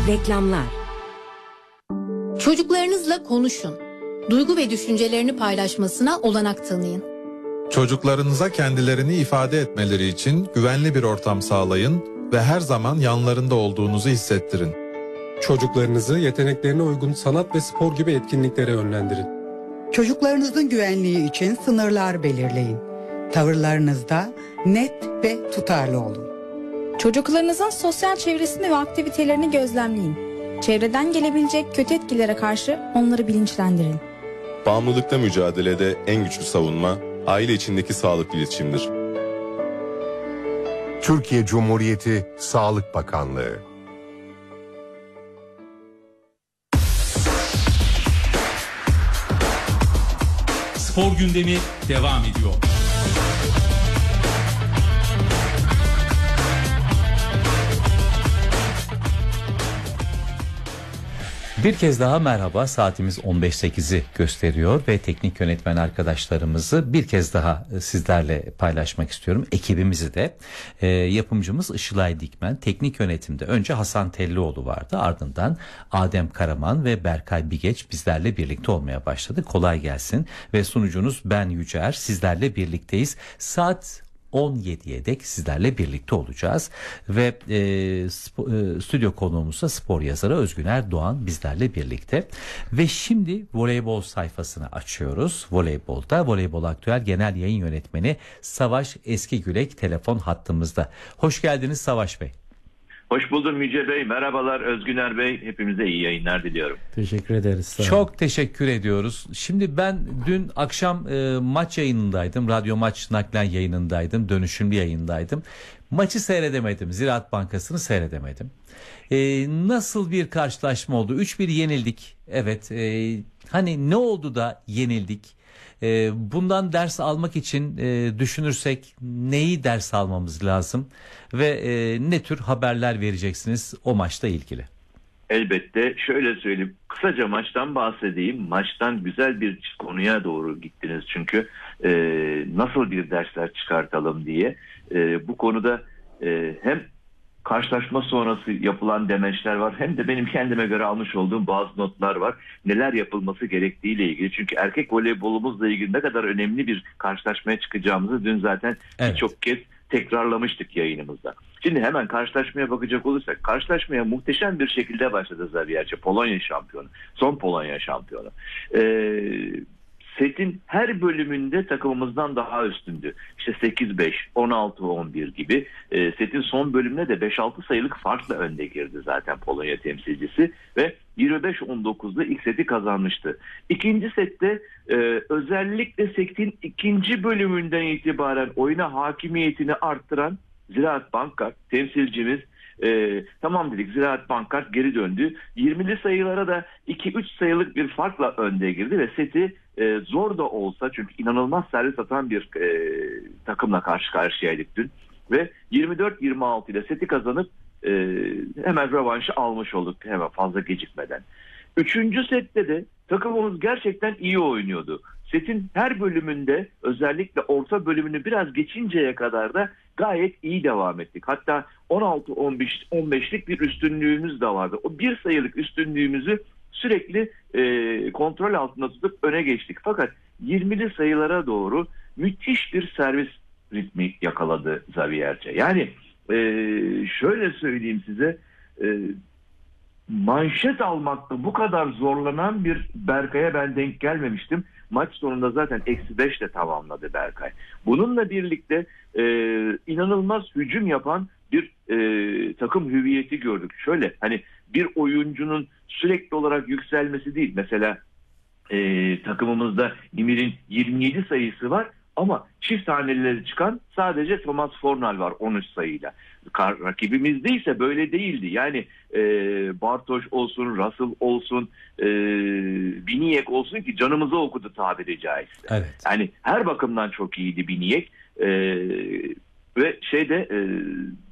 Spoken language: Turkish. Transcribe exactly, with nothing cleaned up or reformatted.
Reklamlar. Çocuklarınızla konuşun. Duygu ve düşüncelerini paylaşmasına olanak tanıyın. Çocuklarınıza kendilerini ifade etmeleri için güvenli bir ortam sağlayın ve her zaman yanlarında olduğunuzu hissettirin. Çocuklarınızı yeteneklerine uygun sanat ve spor gibi etkinliklere yönlendirin. Çocuklarınızın güvenliği için sınırlar belirleyin. Tavırlarınızda net ve tutarlı olun. Çocuklarınızın sosyal çevresini ve aktivitelerini gözlemleyin. Çevreden gelebilecek kötü etkilere karşı onları bilinçlendirin. Bağımlılıkla mücadelede en güçlü savunma, aile içindeki sağlıklı iletişimdir. Türkiye Cumhuriyeti Sağlık Bakanlığı. Spor gündemi devam ediyor. Bir kez daha merhaba, saatimiz on beş sekizi gösteriyor ve teknik yönetmen arkadaşlarımızı bir kez daha sizlerle paylaşmak istiyorum. Ekibimizi de e, yapımcımız Işılay Dikmen, teknik yönetimde önce Hasan Tellioğlu vardı, ardından Adem Karaman ve Berkay Bigeç bizlerle birlikte olmaya başladı. Kolay gelsin ve sunucunuz ben Yücer, sizlerle birlikteyiz. Saat on yediye dek sizlerle birlikte olacağız ve e, sp- e, stüdyo konuğumuzda spor yazarı Özgüner Doğan bizlerle birlikte ve şimdi voleybol sayfasını açıyoruz. Voleybolda Voleybol Aktüel Genel Yayın Yönetmeni Savaş Eskigülek telefon hattımızda. Hoş geldiniz Savaş Bey. Hoş buldum Müce Bey. Merhabalar Özgüner Bey. Hepimize iyi yayınlar diliyorum. Teşekkür ederiz. Sağ Çok teşekkür ediyoruz. Şimdi ben dün akşam e, maç yayınındaydım. Radyo Maç naklen yayınındaydım. Dönüşümlü yayındaydım. Maçı seyredemedim. Ziraat Bankası'nı seyredemedim. E, nasıl bir karşılaşma oldu? üç bir yenildik. Evet. E, hani ne oldu da yenildik? Bundan ders almak için düşünürsek neyi ders almamız lazım ve ne tür haberler vereceksiniz o maçla ilgili? Elbette şöyle söyleyeyim, kısaca maçtan bahsedeyim. Maçtan güzel bir konuya doğru gittiniz çünkü e, nasıl bir dersler çıkartalım diye. E, bu konuda e, hem karşılaşma sonrası yapılan demeçler var hem de benim kendime göre almış olduğum bazı notlar var. Neler yapılması gerektiğiyle ilgili. Çünkü erkek voleybolumuzla ilgili ne kadar önemli bir karşılaşmaya çıkacağımızı dün zaten evet. birçok kez tekrarlamıştık yayınımızda. Şimdi hemen karşılaşmaya bakacak olursak, karşılaşmaya muhteşem bir şekilde başladı Zawiercie. Polonya şampiyonu. Son Polonya şampiyonu. Eee... Setin her bölümünde takımımızdan daha üstündü. İşte sekiz beş, on altı on bir gibi. E, setin son bölümüne de beş altı sayılık farkla önde girdi zaten Polonya temsilcisi. Ve yirmi beş on dokuzda ilk seti kazanmıştı. İkinci sette e, özellikle setin ikinci bölümünden itibaren oyuna hakimiyetini arttıran Ziraat Bankart temsilcimiz, Ee, tamam dedik, Ziraat Bankart geri döndü. yirmili sayılara da iki üç sayılık bir farkla önde girdi ve seti e, zor da olsa, çünkü inanılmaz servis atan bir e, takımla karşı karşıyaydık dün. Ve yirmi dört yirmi altı ile seti kazanıp e, hemen rövanşı almış olduk hemen fazla gecikmeden. Üçüncü sette de takımımız gerçekten iyi oynuyordu. Setin her bölümünde, özellikle orta bölümünü biraz geçinceye kadar da gayet iyi devam ettik. Hatta on altı on beş on beşlik bir üstünlüğümüz de vardı. O bir sayılık üstünlüğümüzü sürekli e, kontrol altında tutup öne geçtik. Fakat yirmili sayılara doğru müthiş bir servis ritmi yakaladı Zawiercie. Yani e, şöyle söyleyeyim size, e, manşet almakta bu kadar zorlanan bir Berkay'a ben denk gelmemiştim. Maç sonunda zaten eksi beşle tamamladı Berkay. Bununla birlikte e, inanılmaz hücum yapan bir e, takım hüviyeti gördük. Şöyle, hani bir oyuncunun sürekli olarak yükselmesi değil. Mesela e, takımımızda Nimir'in yirmi yedi sayısı var ama çift taneleri çıkan sadece Thomas Fornal var on üç sayıyla. Rakibimizde ise böyle değildi. Yani e, Bartoş olsun, Russell olsun, e, Biniyek olsun ki canımızı okudu tabiri caizse. Evet. Yani her bakımdan çok iyiydi Biniyek. E, ve şeyde e,